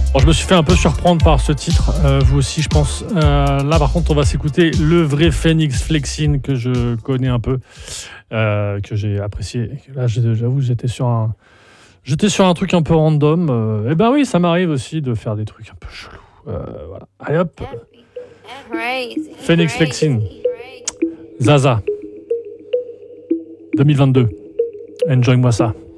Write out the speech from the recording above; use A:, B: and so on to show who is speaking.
A: Bon, je me suis fait un peu surprendre par ce titre, vous aussi je pense. Là par contre on va s'écouter le vrai Phoenix Flexing que je connais un peu, que j'ai apprécié. Là j'avoue j'étais sur un truc un peu random. Et ben oui ça m'arrive aussi de faire des trucs un peu chelous. Voilà. Allez hop. Phoenix Flexing. Zaza. 2022. Enjoy-moi ça.